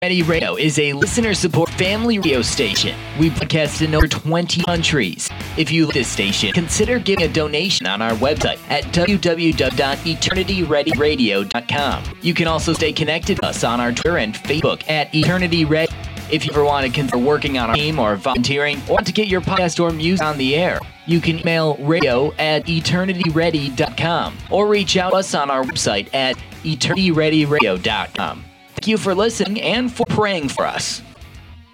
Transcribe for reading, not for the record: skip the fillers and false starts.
Ready Radio is a listener-support family radio station. We broadcast in over 20 countries. If you like this station, consider giving a donation on our website at www.eternityreadyradio.com. You can also stay connected with us on our Twitter and Facebook at Eternity Ready. If you ever want to consider working on our team or volunteering, or want to get your podcast or music on the air, you can email radio@eternityready.com or reach out to us on our website at eternityreadyradio.com. Thank you for listening and for praying for us.